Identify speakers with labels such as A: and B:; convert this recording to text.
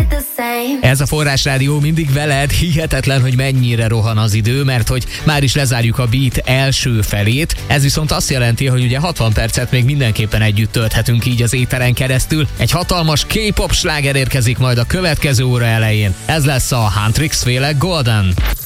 A: Ez a Forrás Rádió mindig veled, hihetetlen, hogy mennyire rohan az idő, mert hogy már is lezárjuk a Beat első felét. Ez viszont azt jelenti, hogy ugye 60 percet még mindenképpen együtt tölthetünk így az éteren keresztül. Egy hatalmas K-pop sláger érkezik majd a következő óra elején. Ez lesz a Huntrix féle Golden.